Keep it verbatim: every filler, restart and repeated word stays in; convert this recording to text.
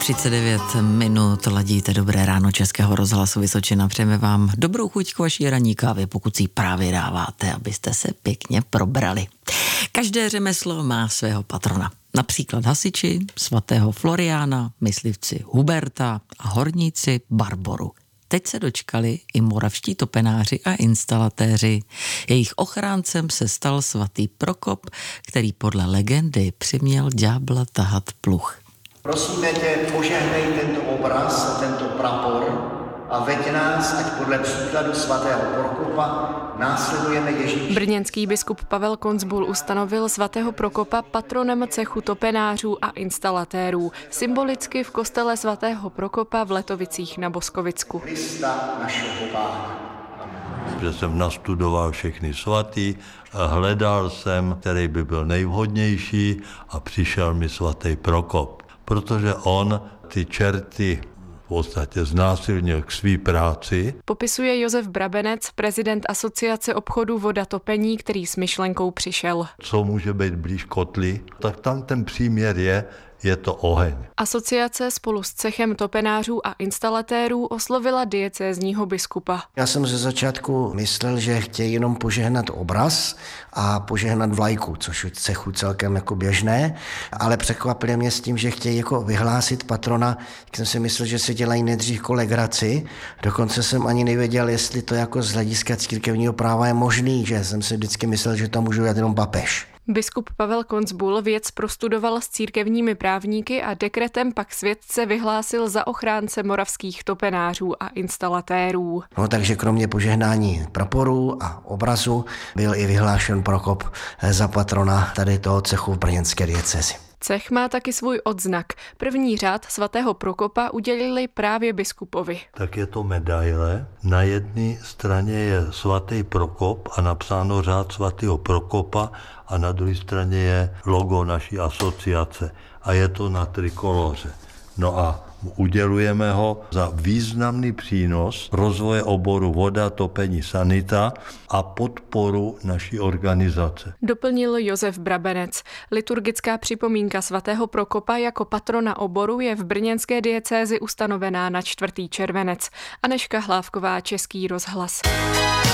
třicet devět minut ladíte Dobré ráno Českého rozhlasu Vysočina. Přejeme vám dobrou chuť k vaší ranní kávě, pokud si ji právě dáváte, abyste se pěkně probrali. Každé řemeslo má svého patrona. Například hasiči svatého Floriána, myslivci Huberta a horníci Barboru. Teď se dočkali i moravští topenáři a instalatéři. Jejich ochráncem se stal svatý Prokop, který podle legendy přiměl ďábla tahat pluh. Prosíme tě, požehnej tento obraz, tento prapor a veď nás, ať podle příkladu svatého Prokopa následujeme Ježíše. Brněnský biskup Pavel Koncbul ustanovil svatého Prokopa patronem cechu topenářů a instalatérů. Symbolicky v kostele svatého Prokopa v Letovicích na Boskovicku. Krista našeho Pána. Že jsem nastudoval všechny svatý, hledal jsem, který by byl nejvhodnější a přišel mi svatý Prokop. Protože on ty čerty v podstatě znásilnil k své práci. Popisuje Josef Brabenec, prezident Asociace obchodu Voda topení, který s myšlenkou přišel. Co může být blíž kotli? Tak tam ten příměr je, je to oheň. Asociace spolu s cechem topenářů a instalatérů oslovila diecézního biskupa. Já jsem ze začátku myslel, že chtějí jenom požehnat obraz a požehnat vlajku, což je v cechu celkem jako běžné, ale překvapili mě s tím, že chtějí jako vyhlásit patrona. Jak jsem si myslel, že si dělají nejdřív jako legraci, dokonce jsem ani nevěděl, jestli to jako z hlediska církevního práva je možný, že jsem si vždycky myslel, že to můžu dělat jenom papež. Biskup Pavel Koncbul věc prostudoval s církevními právníky a dekretem pak světce vyhlásil za ochránce moravských topenářů a instalatérů. No, takže kromě požehnání praporů a obrazu byl i vyhlášen Prokop za patrona tady toho cechu v brněnské diecézi. Cech má taky svůj odznak. První řád svatého Prokopa udělili právě biskupovi. Tak je to medaile. Na jedné straně je svatý Prokop a napsáno řád svatého Prokopa a na druhé straně je logo naší asociace a je to na trikoloře. No a udělujeme ho za významný přínos rozvoje oboru voda, topení, sanita a podporu naší organizace. Doplnil Josef Brabenec. Liturgická připomínka svatého Prokopa jako patrona oboru je v brněnské diecézi ustanovená na čtvrtý červenec. Anežka Hlávková, Český rozhlas.